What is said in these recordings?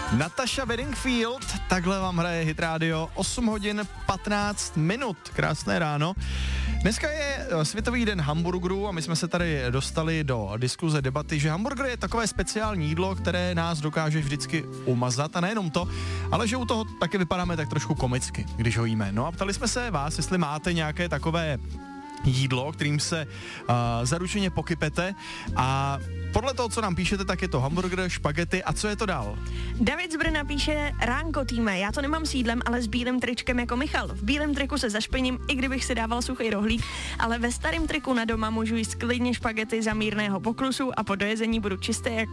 Natasha Bedingfield, takhle vám hraje Hit Radio, 8 hodin 15 minut, krásné ráno. Dneska je Světový den hamburgerů a my jsme se tady dostali do diskuze, debaty, že hamburger je takové speciální jídlo, které nás dokáže vždycky umazat a nejenom to, ale že u toho taky vypadáme tak trošku komicky, když ho jíme. No a ptali jsme se vás, jestli máte nějaké takové jídlo, kterým se zaručeně pokypete a podle toho, co nám píšete, tak je to hamburger, špagety a co je to dál? David z Brna píše: Ránko týme, já to nemám s jídlem, ale s bílým tričkem jako Michal. V bílém triku se zašpiním, i kdybych si dával suchý rohlík, ale ve starém triku na doma můžu jíst klidně špagety za mírného poklusu a po dojezení budu čistý jak...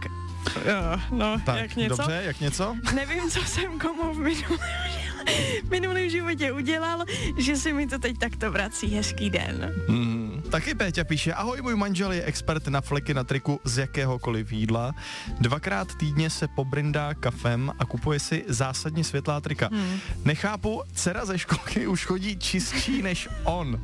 Tak, jak něco. dobře, jak něco? Nevím, co jsem komu v minulém životě udělal, že si mi to teď takto vrací. Hezký den. Taky Péťa píše: ahoj, můj manžel je expert na fleky na triku z jakéhokoliv jídla. 2krát týdně se pobrindá kafem a kupuje si zásadně světlá trika. Nechápu, dcera ze školky už chodí čistší než on.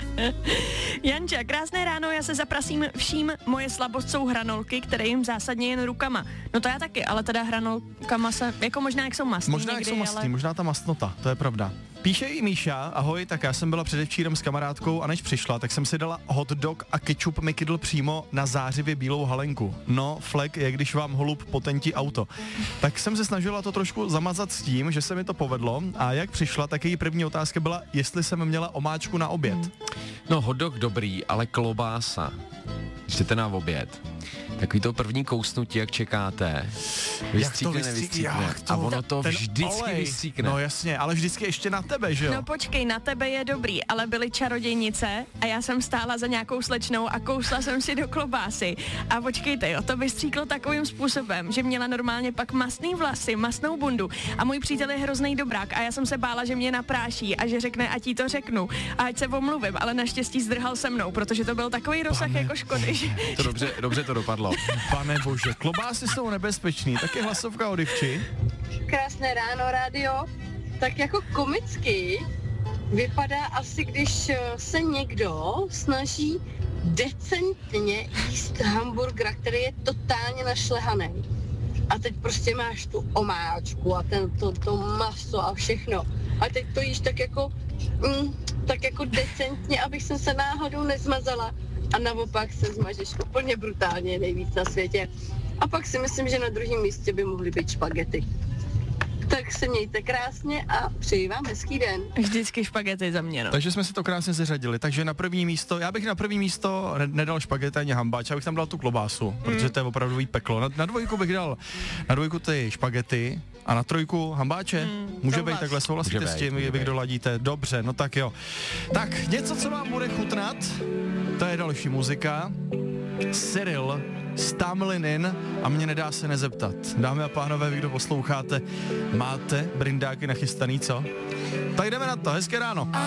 Janča, krásné ráno, já se zaprasím vším, moje slabost jsou hranolky, které jim zásadně jen rukama. No to já taky, ale teda hranolkama se, jako možná jak jsou mastný. Možná jak jsou mastný, možná ta mastnota, to je pravda. Píše i Míša: ahoj, tak já jsem byla předevčírem s kamarádkou a než přišla, tak jsem si dala hot dog a ketchup mi kydl přímo na zářivě bílou halenku. No, flek je, když vám holub potentí auto. Tak jsem se snažila to trošku zamazat s tím, že se mi to povedlo a jak přišla, tak její první otázka byla, jestli jsem měla omáčku na oběd. No, hot dog dobrý, ale klobása. Jdete na oběd. Takový to první kousnutí, jak čekáte. Vystříkne, nevystříkne. A ono to vždycky vystříkne. No jasně, ale vždycky ještě na tebe, že jo? No počkej, na tebe je dobrý, ale byly čarodějnice a já jsem stála za nějakou slečnou a kousla jsem si do klobásy. A počkejte, jo, to vystříklo takovým způsobem, že měla normálně pak mastný vlasy, mastnou bundu a můj přítel je hrozný dobrák a já jsem se bála, že mě napráší a že řekne, ať jí to řeknu a ať se omluvím, ale naštěstí zdrhal se mnou, protože to byl takový rozsah jako Škody. To dobře to dopadlo. Pane bože, klobásy jsou nebezpečný, tak je hlasovka od Ivči. Krásné ráno, rádio. Tak jako komicky vypadá asi, když se někdo snaží decentně jíst hamburgera, který je totálně našlehaný. A teď prostě máš tu omáčku a to maso a všechno. A teď to jíš tak jako decentně, abych jsem se náhodou nezmazala. A naopak se zmažeš úplně brutálně, nejvíc na světě. A pak si myslím, že na druhém místě by mohly být špagety. Tak se mějte krásně a přeji vám hezký den. Vždycky špagety za mě, no. Takže jsme si to krásně zařadili. Takže na první místo, já bych na první místo nedal špagety ani hambáč, já bych tam dal tu klobásu, protože to je opravdový peklo. Na dvojku bych dal, na dvojku ty špagety a na trojku hambáče. Může být takhle, souhlasíte s tím, vy kdo ladíte? Dobře, no tak jo. Tak, něco, co vám bude chutnat, to je další muzika. Cyril Stamlinin a mě nedá se nezeptat. Dámy a pánové, vy, kdo posloucháte, máte brindáky nachystaný, co? Tak jdeme na to, hezké ráno.